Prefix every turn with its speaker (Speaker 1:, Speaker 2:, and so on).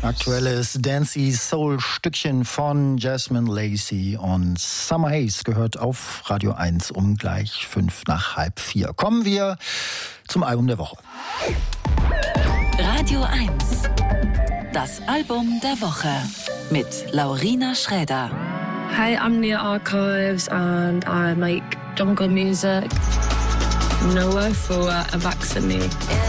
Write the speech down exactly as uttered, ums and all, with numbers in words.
Speaker 1: Aktuelles Dancey Soul-Stückchen von Jasmine Lacey und Summer Haze gehört auf Radio eins um gleich fünf nach halb vier. Kommen wir zum Album der Woche.
Speaker 2: Radio eins. Das Album der Woche mit Laurina Schräder.
Speaker 3: Hi, I'm Nia Archives and I make jungle music. Noah for a vaccine.